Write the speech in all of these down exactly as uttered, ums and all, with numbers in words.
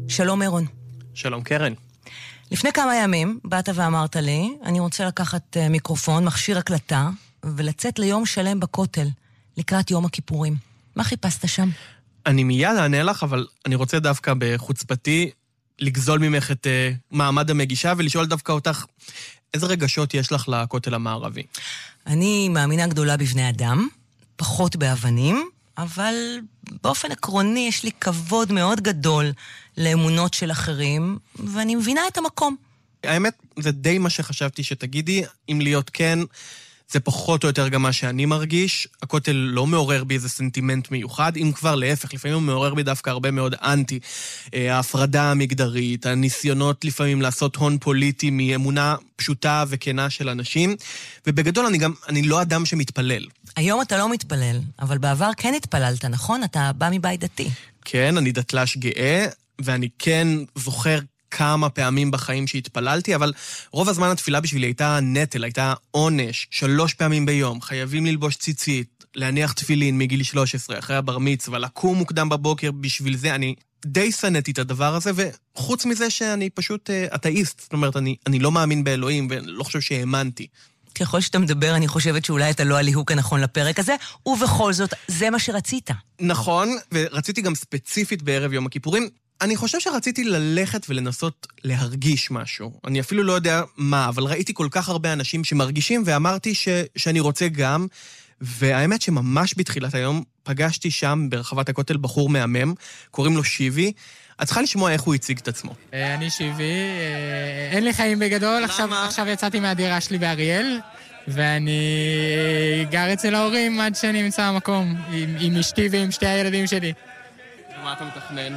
שלום אירון. שלום קרן. לפני כמה ימים באת ואמרת לי, אני רוצה לקחת מיקרופון, מכשיר הקלטה, ולצאת ליום שלם בכותל, לקראת יום הכיפורים. מה חיפשת שם? אני מיד אענה לך, אבל אני רוצה דווקא בחוצפתי לגזול ממך את uh, מעמד המגישה, ולשאול דווקא אותך, איזה רגשות יש לך לכותל המערבי? אני מאמינה גדולה בבני אדם, פחות באבנים, אבל באופן עקרוני יש לי כבוד מאוד גדול לאמונות של אחרים, ואני מבינה את המקום. האמת, זה די מה שחשבתי שתגידי, אם להיות כן, זה פחות או יותר גם מה שאני מרגיש. הכותל לא מעורר בי איזה סנטימנט מיוחד, אם כבר להפך, לפעמים הוא מעורר בי דווקא הרבה מאוד אנטי. ההפרדה המגדרית, הניסיונות לפעמים לעשות הון פוליטי מאמונה פשוטה וכנה של אנשים, ובגדול אני גם, אני לא אדם שמתפלל. היום אתה לא מתפלל, אבל בעבר כן התפללת, נכון? אתה בא מבית דתי. כן, אני דתל"ש גאה, ואני כן זוכר כמה פעמים בחיים שהתפללתי, אבל רוב הזמן התפילה בשבילי הייתה נטל, הייתה עונש, שלוש פעמים ביום, חייבים ללבוש ציצית, להניח תפילין מגיל שלוש עשרה, אחרי הבר מצווה, לקום מוקדם בבוקר בשביל זה, אני די סנתי את הדבר הזה, וחוץ מזה שאני פשוט אתאיסט, זאת אומרת, אני, אני לא מאמין באלוהים, ולא חושב שהאמנתי. ככל שאתה מדבר, אני חושבת שאולי אתה לא הליהוק הנכון לפרק הזה, ובכל זאת, זה מה שרצית. נכון, ורציתי גם ספציפית בערב יום הכיפורים, אני חושב שרציתי ללכת ולנסות להרגיש משהו. אני אפילו לא יודע מה, אבל ראיתי כל כך הרבה אנשים שמרגישים, ואמרתי ש, שאני רוצה גם, והאמת שממש בתחילת היום פגשתי שם ברחבת הכותל בחור מהמם, קוראים לו שיבי. את צריכה לשמוע איך הוא הציג את עצמו. אני שיבי, אין לי חיים בגדול, עכשיו, עכשיו יצאתי מהדירה שלי באריאל, ואני גר אצל ההורים עד שאני אמצא המקום, עם, עם אשתי ועם שתי הילדים שלי. ומה אתה מתכנן?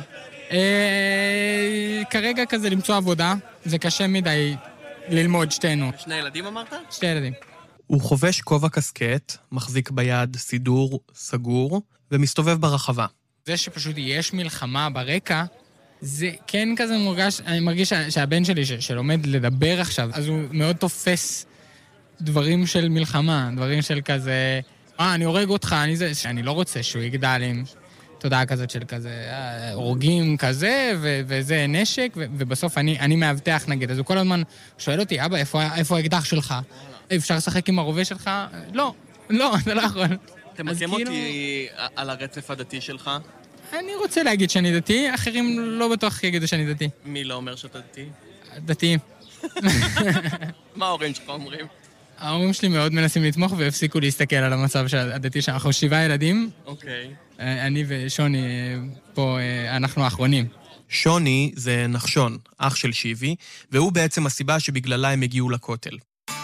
אה, כרגע כזה למצוא עבודה, זה קשה מדי ללמוד שתינו. שני ילדים אמרת? שתי ילדים. הוא חובש כובע קסקט, מחזיק ביד סידור סגור, ומסתובב ברחבה. זה שפשוט יש מלחמה ברקע, זה כן כזה מורגש, אני מרגיש שהבן שלי ש, שלומד לדבר עכשיו, אז הוא מאוד תופס דברים של מלחמה, דברים של כזה, אה, אני הורג אותך, אני זה, שאני לא רוצה שהוא יגדל עם תודעה כזאת של כזה, הורגים כזה, ו- וזה נשק, ו- ובסוף אני, אני מאבטח נגיד, אז הוא כל הזמן שואל אותי, אבא, איפה, איפה האקדח שלך? אפשר לשחק עם הרובה שלך? לא, לא, אתה לא יכול. תמקם אותי על הרצף הדתי שלך. אני רוצה להגיד שאני דתי, אחרים לא בטוח יגידו שאני דתי. מי לא אומר שאתה דתי? דתיים. מה ההורים שלך אומרים? ההורים שלי מאוד מנסים לתמוך והפסיקו להסתכל על המצב הדתי שאנחנו שבעה ילדים. אוקיי. אני ושוני פה, אנחנו האחרונים. שוני זה נחשון, אח של שיבי, והוא בעצם הסיבה שבגללה הם הגיעו לכותל.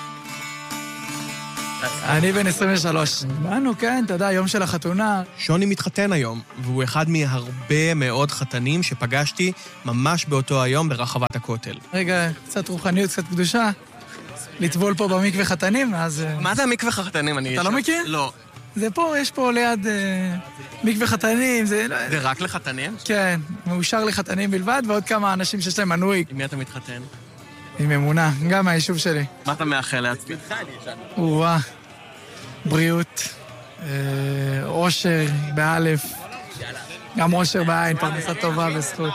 אני בן עשרים ושלוש. באנו, כן, אתה יודע, יום של החתונה. שוני מתחתן היום, והוא אחד מהרבה מאוד חתנים שפגשתי ממש באותו היום ברחבת הכותל. רגע, קצת רוחניות, קצת קדושה. לטבול פה במקווה חתנים, אז... מה זה המקווה חתנים? אתה לא מכיר? לא. זה פה, יש פה ליד מקווה חתנים, זה... זה רק לחתנים? כן, מאושר לחתנים בלבד, ועוד כמה אנשים שיש להם מנוי. עם מי אתה מתחתן? עם אמונה, גם מהיישוב שלי. מה אתה מאחל לעצמך? וואה, בריאות, אושר באלף, גם אושר בעין, פרנסה טובה וזכות.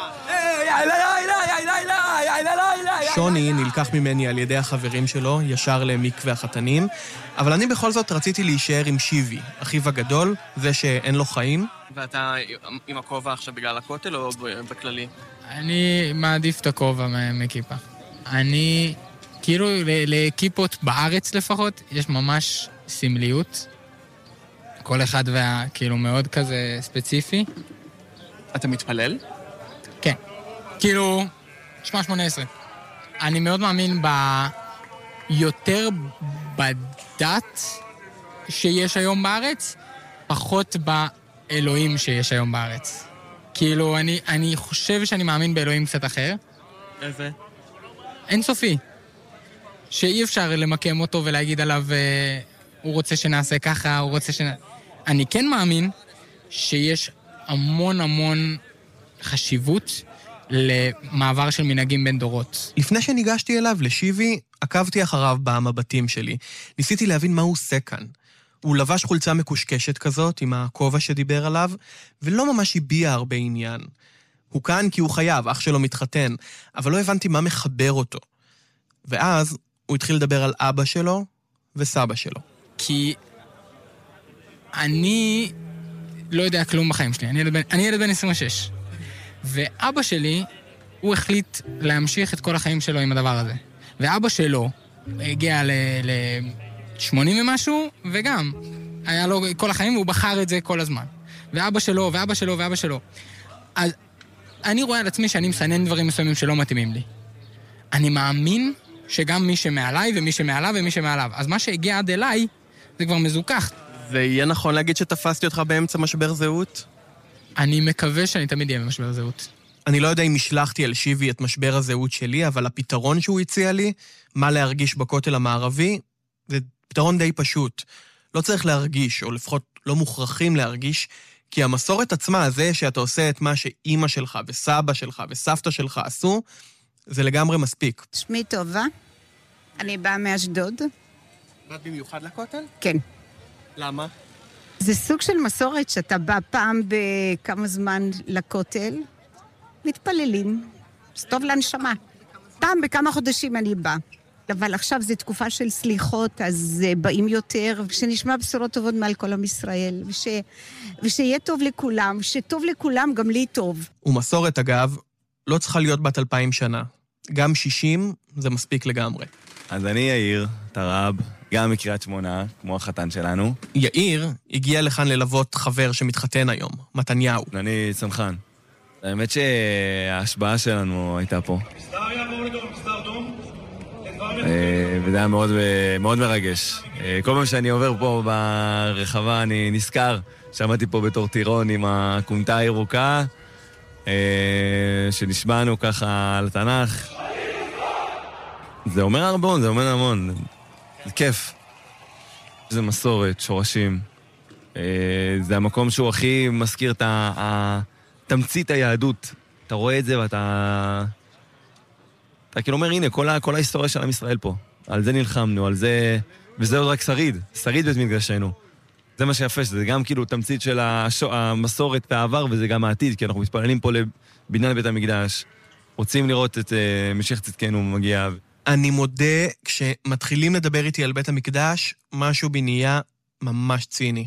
שוני נלקח ממני על ידי החברים שלו, ישר למקווה החתנים, אבל אני בכל זאת רציתי להישאר עם שיבי, אחיו הגדול, זה שאין לו חיים. ואתה עם הכובע עכשיו בגלל הכותל או בכללי? אני מעדיף את הכובע מכיפה. אני, כאילו, לכיפות בארץ לפחות, יש ממש סמליות. כל אחד וה, כאילו, מאוד כזה ספציפי. אתה מתפלל? כן. כאילו, שמע שמונה עשרה. אני מאוד מאמין ב... יותר בדת שיש היום בארץ, פחות באלוהים שיש היום בארץ. כאילו, אני, אני חושב שאני מאמין באלוהים קצת אחר. איזה? אינסופי. שאי אפשר למקם אותו ולהגיד עליו, הוא רוצה שנעשה ככה, הוא רוצה שנעשה... אני כן מאמין שיש המון המון חשיבות למעבר של מנהגים בין דורות. לפני שניגשתי אליו, לשיבי, עקבתי אחריו במבטים שלי. ניסיתי להבין מה הוא עושה כאן. הוא לבש חולצה מקושקשת כזאת, עם הכובע שדיבר עליו, ולא ממש הביע הרבה עניין. הוא כאן כי הוא חייב, אח שלו מתחתן, אבל לא הבנתי מה מחבר אותו. ואז הוא התחיל לדבר על אבא שלו וסבא שלו. כי אני לא יודע כלום בחיים שלי, אני ילד בן, אני ילד בן עשרים ושש. ואבא שלי, הוא החליט להמשיך את כל החיים שלו עם הדבר הזה. ואבא שלו הגיע ל-שמונים ומשהו, וגם היה לו כל החיים, והוא בחר את זה כל הזמן. ואבא שלו, ואבא שלו, ואבא שלו. אז אני רואה על עצמי שאני מסנן דברים מסוימים שלא מתאימים לי. אני מאמין שגם מי שמעליי ומי שמעליו ומי שמעליו. אז מה שהגיע עד אליי, זה כבר מזוכח. זה יהיה נכון להגיד שתפסתי אותך באמצע משבר זהות? אני מקווה שאני תמיד אהיה במשבר זהות. אני לא יודע אם השלחתי על שיבי את משבר הזהות שלי, אבל הפתרון שהוא הציע לי, מה להרגיש בכותל המערבי, זה פתרון די פשוט. לא צריך להרגיש, או לפחות לא מוכרחים להרגיש, כי המסורת עצמה, זה שאתה עושה את מה שאימא שלך וסבא שלך וסבתא שלך עשו, זה לגמרי מספיק. שמי טובה, אני באה מאשדוד. באת במיוחד לכותל? כן. למה? זה סוג של מסורת שאתה בא פעם בכמה זמן לכותל, מתפללים, זה טוב להנשמה. פעם בכמה חודשים אני באה. אבל עכשיו זו תקופה של סליחות, אז באים יותר, ושנשמע בשורות טובות מעל כל עם ישראל, וש... ושיהיה טוב לכולם, שטוב לכולם גם לי טוב. ומסורת, אגב, לא צריכה להיות בת אלפיים שנה. גם שישים זה מספיק לגמרי. אז אני יאיר, תרב, גם מקריית שמונה, כמו החתן שלנו. יאיר הגיע לכאן ללוות חבר שמתחתן היום, מתניהו. אני צנחן. האמת שההשבעה שלנו הייתה פה. וזה היה מאוד, מאוד מרגש. כל פעם שאני עובר פה ברחבה אני נזכר. שמעתי פה בתור טירון עם הקומטה הירוקה, שנשבענו ככה על התנ"ך. זה אומר הרבה, זה אומר המון. זה כיף. זה מסורת, שורשים. זה המקום שהוא הכי מזכיר את תמצית היהדות. אתה רואה את זה ואתה... אתה כאילו אומר, הנה, כל, כל ההיסטוריה של עם ישראל פה. על זה נלחמנו, על זה... וזה עוד רק שריד. שריד בית מקדשנו. זה מה שיפה, שזה גם כאילו תמצית של השו... המסורת והעבר, וזה גם העתיד, כי אנחנו מתפללים פה לבניין בית המקדש. רוצים לראות את uh, משיח צדקנו מגיע. אני מודה, כשמתחילים לדבר איתי על בית המקדש, משהו בי נהיה ממש ציני.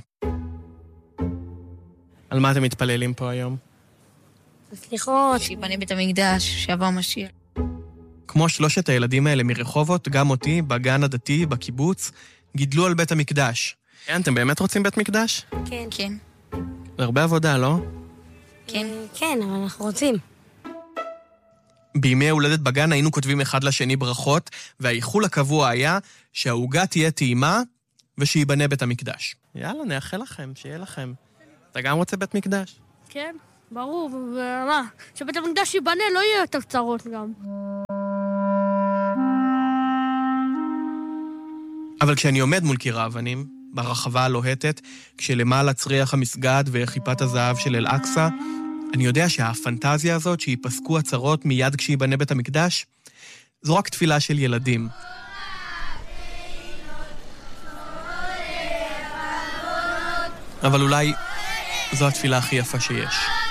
על מה אתם מתפללים פה היום? סליחות, שיבנה בית המקדש, שיבוא משיח. כמו שלושת הילדים האלה מרחובות, גם אותי, בגן הדתי, בקיבוץ, גידלו על בית המקדש. כן, אתם באמת רוצים בית מקדש? כן. כן. זה הרבה עבודה, לא? כן. כן, אבל אנחנו רוצים. בימי הולדת בגן היינו כותבים אחד לשני ברכות, והאיחול הקבוע היה שהעוגה תהיה טעימה ושיבנה בית המקדש. יאללה, נאחל לכם, שיהיה לכם. אתה גם רוצה בית מקדש? כן, ברור, ומה? שבית המקדש ייבנה לא יהיה יותר צרות גם. אבל כשאני עומד מול קיר האבנים, ברחבה הלוהטת, כשלמעלה צריח המסגד וכיפת הזהב של אל-אקצא, אני יודע שהפנטזיה הזאת שיפסקו הצרות מיד כשיבנה בית המקדש, זו רק תפילה של ילדים. אבל אולי זו התפילה הכי יפה שיש.